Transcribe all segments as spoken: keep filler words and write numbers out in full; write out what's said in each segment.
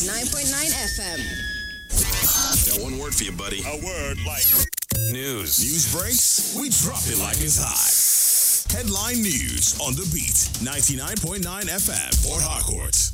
ninety-nine point nine F M. Got one word for you, buddy. A word like news. News breaks, we drop it like it's hot. Headline news on the beat. ninety-nine point nine F M, Port Harcourt.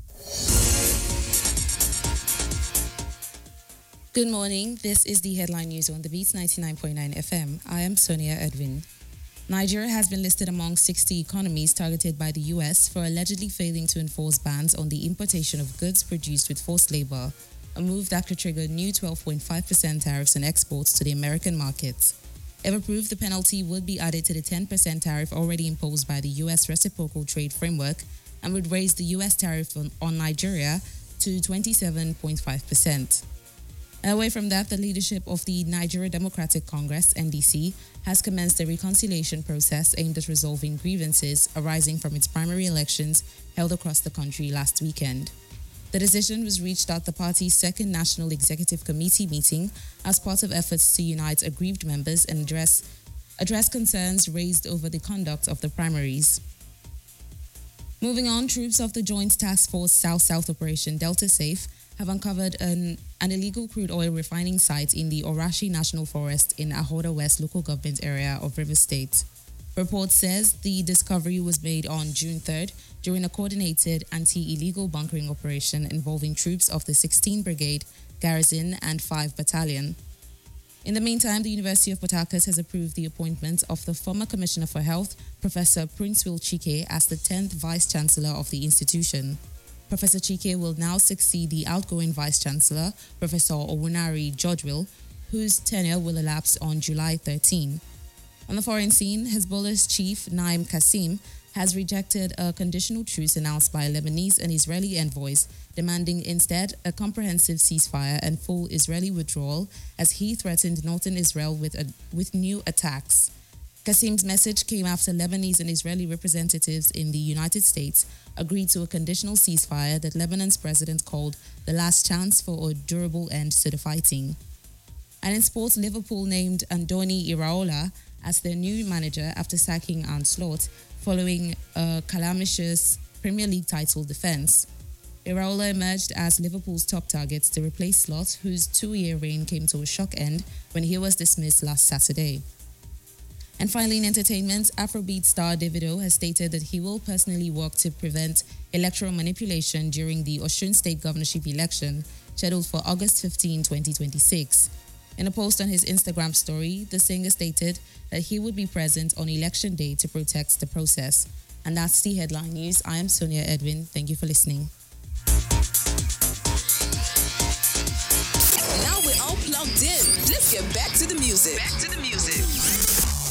Good morning. This is the headline news on the Beats ninety-nine point nine F M. I am Sonia Edwin. Nigeria has been listed among sixty economies targeted by the U S for allegedly failing to enforce bans on the importation of goods produced with forced labor, a move that could trigger new twelve point five percent tariffs on exports to the American market. If approved, the penalty would be added to the ten percent tariff already imposed by the U S Reciprocal Trade Framework and would raise the U S tariff on, on Nigeria to twenty-seven point five percent. Away from that, the leadership of the Nigeria Democratic Congress, N D C, has commenced a reconciliation process aimed at resolving grievances arising from its primary elections held across the country last weekend. The decision was reached at the party's second National Executive Committee meeting as part of efforts to unite aggrieved members and address, address concerns raised over the conduct of the primaries. Moving on, troops of the Joint Task Force South-South Operation Delta Safe have uncovered an, an illegal crude oil refining site in the Orashi National Forest in Ahoda West local government area of Rivers State. Report says the discovery was made on June third during a coordinated anti-illegal bunkering operation involving troops of the sixteenth Brigade, Garrison, and five Battalion. In the meantime, the University of Port Harcourt has approved the appointment of the former Commissioner for Health, Professor Prince Will Chike, as the tenth Vice-Chancellor of the institution. Professor Chike will now succeed the outgoing Vice-Chancellor, Professor Owunari Georgewill, whose tenure will elapse on July thirteenth. On the foreign scene, Hezbollah's chief, Naim Qassem, has rejected a conditional truce announced by Lebanese and Israeli envoys, demanding instead a comprehensive ceasefire and full Israeli withdrawal as he threatened northern Israel with, a, with new attacks. Qassem's message came after Lebanese and Israeli representatives in the United States agreed to a conditional ceasefire that Lebanon's president called the last chance for a durable end to the fighting. And in sports, Liverpool named Andoni Iraola as their new manager after sacking Arne Slot following a calamitous Premier League title defence. Iraola emerged as Liverpool's top target to replace Slot, whose two-year reign came to a shock end when he was dismissed last Saturday. And finally, in entertainment, Afrobeat star Davido has stated that he will personally work to prevent electoral manipulation during the Osun State governorship election, scheduled for August fifteenth, twenty twenty-six. In a post on his Instagram story, the singer stated that he would be present on election day to protect the process. And that's the headline news. I am Sonia Edwin. Thank you for listening. Now we're all plugged in. Let's get back to the music. Back to the music.